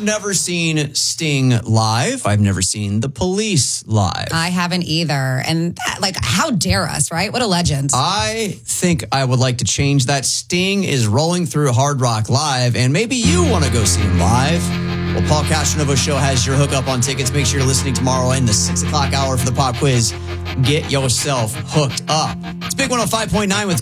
never seen Sting live. I've never seen the Police live. I haven't either. And how dare us, right? What a legend. I think I would like to change that. Sting is rolling through Hard Rock Live, and maybe you want to go see him live. Well, Paul Casanova Show has your hookup on tickets. Make sure you're listening tomorrow in the 6 o'clock hour for the pop quiz. Get yourself hooked up. It's Big 105.9 with